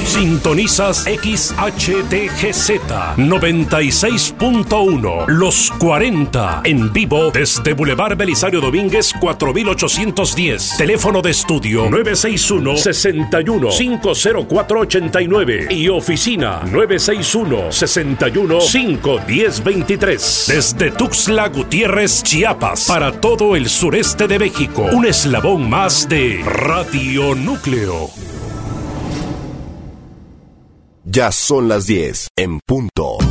Sintonizas XHTGZ 96.1 Los 40 en vivo desde Boulevard Belisario Domínguez 4810. Teléfono de estudio 961-61-50489 y oficina 961-61-51023. Desde Tuxtla Gutiérrez, Chiapas, para todo el sureste de México. Un eslabón más de Radio Núcleo. Ya son las 10 en punto.